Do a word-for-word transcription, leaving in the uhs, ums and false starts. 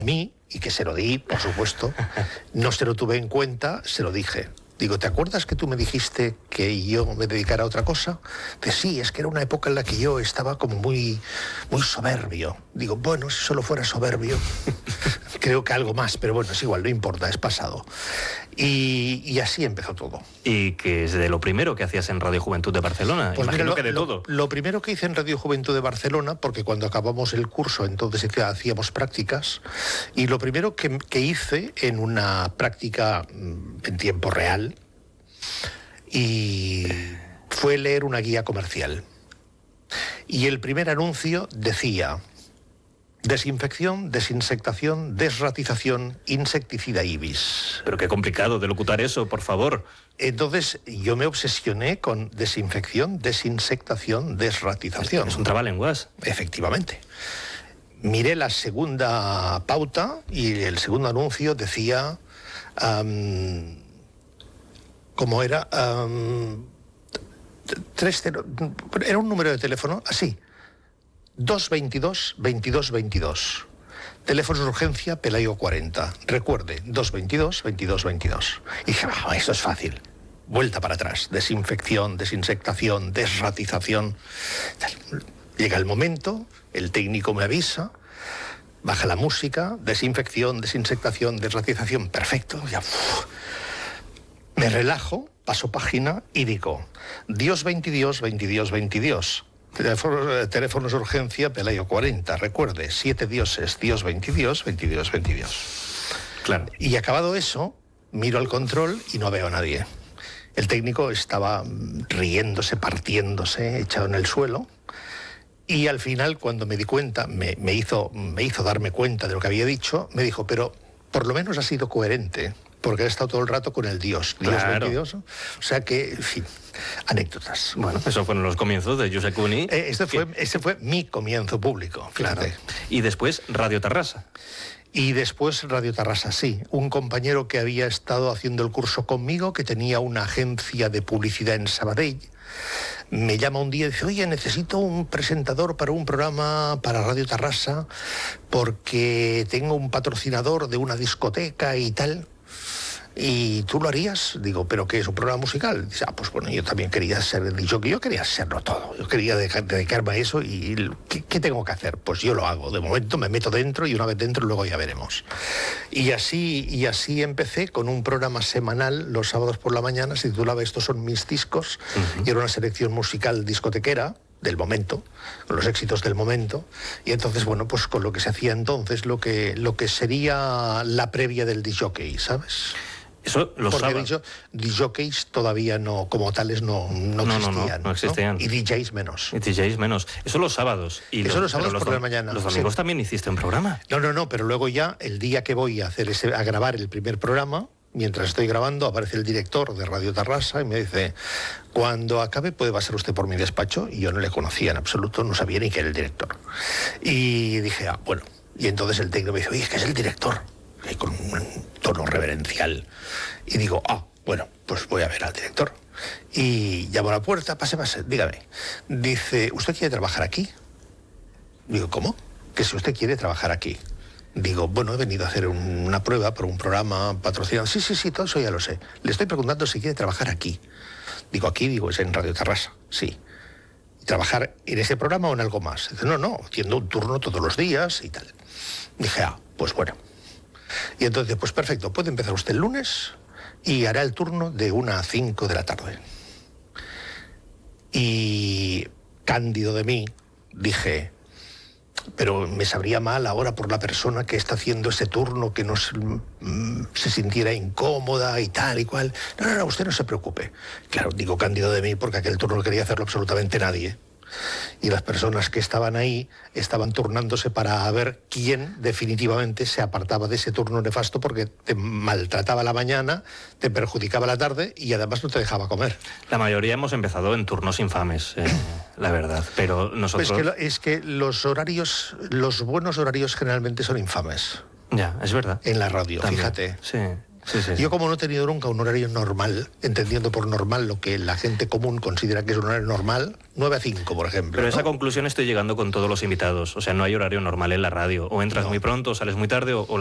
mí, y que se lo di, por supuesto, no se lo tuve en cuenta, se lo dije. Digo, ¿te acuerdas que tú me dijiste que yo me dedicara a otra cosa? De sí, es que era una época en la que yo estaba como muy, muy soberbio. Digo, bueno, si solo fuera soberbio, creo que algo más, pero bueno, es igual, no importa, es pasado. Y, y así empezó todo. ¿Y qué es de lo primero que hacías en Radio Juventud de Barcelona? Pues Imagino mira, lo, que de lo, todo. Lo primero que hice en Radio Juventud de Barcelona, porque cuando acabamos el curso entonces hacíamos prácticas, y lo primero que, que hice en una práctica en tiempo real, y fue leer una guía comercial. Y el primer anuncio decía: desinfección, desinsectación, desratización, insecticida Ibis. Pero qué complicado de locutar eso, por favor. Entonces yo me obsesioné con desinfección, desinsectación, desratización. Es un trabalenguas. Efectivamente. Miré la segunda pauta y el segundo anuncio decía... Um, ¿Cómo era? Um, tres, era un número de teléfono así. dos veintidós, veintidós veintidós. Teléfonos de urgencia, Pelayo cuarenta. Recuerde, dos veintidós, veintidós veintidós. Y dije, ah, eso es fácil. Vuelta para atrás. Desinfección, desinsectación, desratización. Llega el momento, el técnico me avisa, baja la música, desinfección, desinsectación, desratización. Perfecto. Ya, uf. Me relajo, paso página y digo, Dios veintidós, veintidós veintidós. Teléfonos, teléfonos de urgencia, Pelayo cuarenta. Recuerde, siete dioses, Dios veintidós, veintidós veintidós. Claro. Y acabado eso, miro al control y no veo a nadie. El técnico estaba riéndose, partiéndose, echado en el suelo. Y al final, cuando me di cuenta, me, me, hizo, me hizo darme cuenta de lo que había dicho, me dijo, pero por lo menos ha sido coherente, porque ha estado todo el rato con el Dios. Dios claro. veintidós. O sea que, en fin, anécdotas. Bueno, esos fueron los comienzos de Josep Cuní. Eh, este, fue, este fue mi comienzo público, fíjate. Claro. Y después Radio Tarrasa. Y después Radio Tarrasa, sí. Un compañero que había estado haciendo el curso conmigo, que tenía una agencia de publicidad en Sabadell, me llama un día y dice, oye, necesito un presentador para un programa para Radio Tarrasa, porque tengo un patrocinador de una discoteca y tal. ¿Y tú lo harías? Digo, ¿pero qué es un programa musical? Dice, ah, pues bueno, yo también quería ser el yo, yo quería serlo todo. Yo quería dejar, dedicarme a eso y ¿qué, ¿qué tengo que hacer? Pues yo lo hago. De momento me meto dentro y una vez dentro luego ya veremos. Y así, y así empecé con un programa semanal los sábados por la mañana, se titulaba Estos son mis discos, uh-huh. y era una selección musical discotequera del momento, con los éxitos del momento, y entonces, bueno, pues con lo que se hacía entonces, lo que, lo que sería la previa del disc jockey, ¿sabes? Eso lo Porque sabe. he dicho, disc jockeys todavía no, como tales, no, no, no existían. No, no, no existían. ¿no? Y D Js menos. Y D Js menos. Eso los sábados. Y Eso los, los sábados los por la mañana. Los domingos sí. también hiciste un programa. No, no, no, pero luego ya, el día que voy a, hacer ese, a grabar el primer programa, mientras estoy grabando, aparece el director de Radio Tarrasa y me dice, cuando acabe puede pasar usted por mi despacho. Y yo no le conocía en absoluto, no sabía ni que era el director. Y dije, ah, bueno. Y entonces el técnico me dice, oye, es que es el director. Y con un tono reverencial. Y digo, ah, bueno, pues voy a ver al director. Y llamo a la puerta, pase, pase, dígame. Dice, ¿usted quiere trabajar aquí? Digo, ¿cómo? Que si usted quiere trabajar aquí. Digo, bueno, he venido a hacer un, una prueba por un programa patrocinado. Sí, sí, sí, todo eso ya lo sé. Le estoy preguntando si quiere trabajar aquí. Digo, aquí, digo, es en Radio Tarrasa. Sí. ¿Y trabajar en ese programa o en algo más? Dice, no, no, haciendo un turno todos los días y tal. Dije, ah, pues bueno. Y entonces, pues perfecto, puede empezar usted el lunes y hará el turno de una a cinco de la tarde. Y cándido de mí, dije, pero me sabría mal ahora por la persona que está haciendo ese turno, que no se, mm, se sintiera incómoda y tal y cual. No, no, no, usted no se preocupe. Claro, digo cándido de mí porque aquel turno no quería hacerlo absolutamente nadie. Y las personas que estaban ahí estaban turnándose para ver quién definitivamente se apartaba de ese turno nefasto, porque te maltrataba la mañana, te perjudicaba la tarde y además no te dejaba comer. La mayoría hemos empezado en turnos infames, eh, la verdad, pero nosotros... Pues que lo, es que los horarios, los buenos horarios generalmente son infames. Ya, es verdad. En la radio, también, fíjate. Sí. Sí, sí, sí. Yo como no he tenido nunca un horario normal, entendiendo por normal lo que la gente común considera que es un horario normal, nueve a cinco, por ejemplo. Pero a ¿no? esa conclusión estoy llegando con todos los invitados. O sea, no hay horario normal en la radio. O entras No. muy pronto, o sales muy tarde, o, o